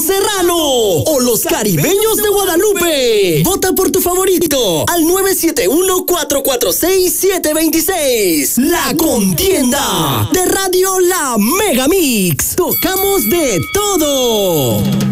Serrano o los Caribeños de Guadalupe. Vota por tu favorito al 971-446-726. La contienda de Radio La Mega Mix. Tocamos de todo.